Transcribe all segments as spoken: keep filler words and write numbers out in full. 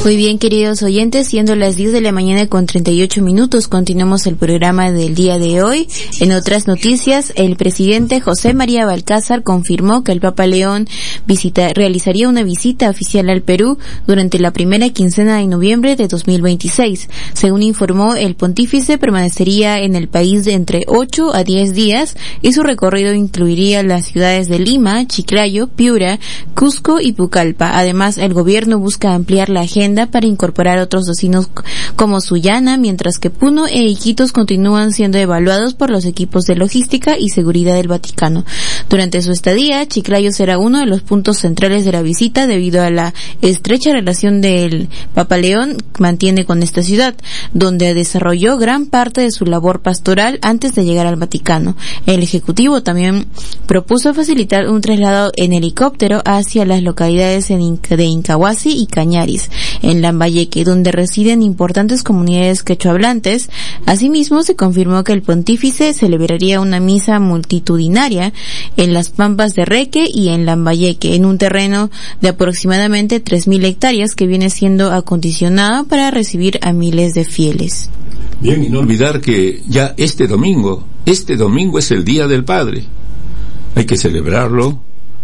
Muy bien, queridos oyentes, siendo las diez de la mañana con treinta y ocho minutos, continuamos el programa del día de hoy. En otras noticias, el presidente José María Balcázar confirmó que el Papa León visita, realizaría una visita oficial al Perú durante la primera quincena de noviembre de dos mil veintiséis. Según informó, el pontífice permanecería en el país de entre ocho a diez días y su recorrido incluiría las ciudades de Lima, Chiclayo, Piura, Cusco y Pucallpa. Además, el gobierno busca ampliar la agenda para incorporar otros destinos como Sullana, mientras que Puno e Iquitos continúan siendo evaluados por los equipos de logística y seguridad del Vaticano. Durante su estadía, Chiclayo será uno de los puntos centrales de la visita debido a la estrecha relación del Papa León mantiene con esta ciudad, donde desarrolló gran parte de su labor pastoral antes de llegar al Vaticano. El Ejecutivo también propuso facilitar un traslado en helicóptero hacia las localidades de Incahuasi y Cañaris, en Lambayeque, donde residen importantes comunidades quechohablantes. Asimismo, se confirmó que el pontífice celebraría una misa multitudinaria en las Pampas de Reque y en Lambayeque, en un terreno de aproximadamente tres mil hectáreas que viene siendo acondicionado para recibir a miles de fieles. Bien, y no olvidar que ya este domingo, este domingo es el Día del Padre. Hay que celebrarlo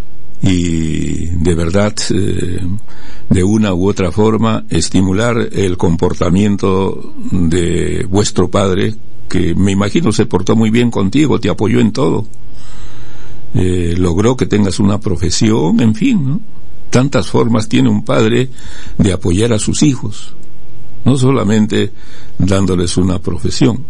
y de verdad, eh, de una u otra forma, estimular el comportamiento de vuestro padre, que me imagino se portó muy bien contigo, te apoyó en todo, eh, logró que tengas una profesión, en fin, ¿no? Tantas formas tiene un padre de apoyar a sus hijos, no solamente dándoles una profesión.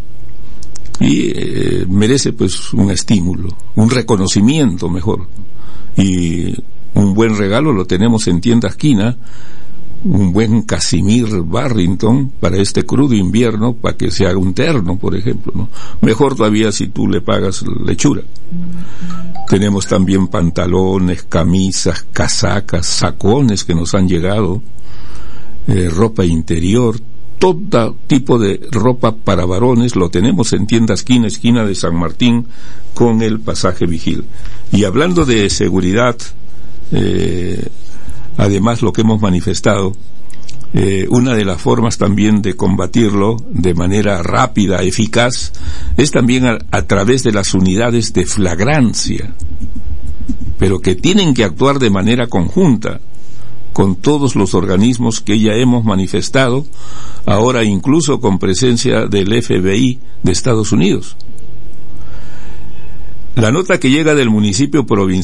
Y eh, merece pues un estímulo, un reconocimiento mejor. Y un buen regalo lo tenemos en Tienda Esquina, un buen Casimir Barrington para este crudo invierno, para que se haga un terno, por ejemplo, ¿no? Mejor todavía si tú le pagas lechura. Tenemos también pantalones, camisas, casacas, sacones que nos han llegado, eh, ropa interior, todo tipo de ropa para varones lo tenemos en Tienda Esquina, esquina de San Martín, con el pasaje Vigil. Y hablando de seguridad, eh, además lo que hemos manifestado, eh, una de las formas también de combatirlo de manera rápida, eficaz, es también a, a través de las unidades de flagrancia, pero que tienen que actuar de manera conjunta con todos los organismos que ya hemos manifestado, ahora incluso con presencia del F B I de Estados Unidos. La nota que llega del municipio provincial